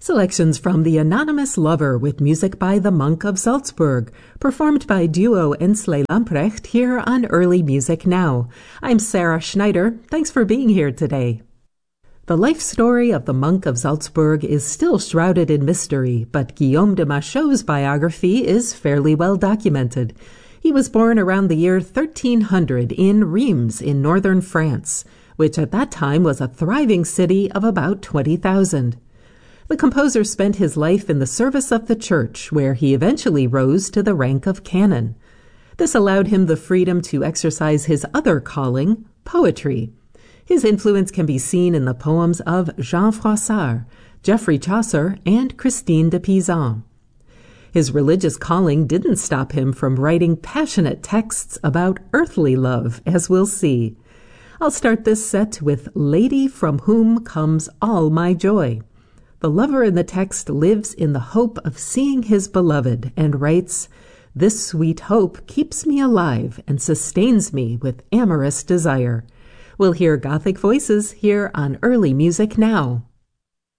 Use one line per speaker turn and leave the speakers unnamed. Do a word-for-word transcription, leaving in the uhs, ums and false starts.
Selections from The Anonymous Lover with music by the Monk of Salzburg, performed by duo Ensley Lamprecht here on Early Music Now. I'm Sarah Schneider. Thanks for being here today. The life story of the Monk of Salzburg is still shrouded in mystery, but Guillaume de Machaut's biography is fairly well documented. He was born around the year thirteen hundred in Reims in northern France, which at that time was a thriving city of about twenty thousand. The composer spent his life in the service of the church, where he eventually rose to the rank of canon. This allowed him the freedom to exercise his other calling, poetry. His influence can be seen in the poems of Jean Froissart, Geoffrey Chaucer, and Christine de Pizan. His religious calling didn't stop him from writing passionate texts about earthly love, as we'll see. I'll start this set with Lady from Whom Comes All My Joy. The lover in the text lives in the hope of seeing his beloved and writes, "This sweet hope keeps me alive and sustains me with amorous desire." We'll hear Gothic voices here on Early Music Now.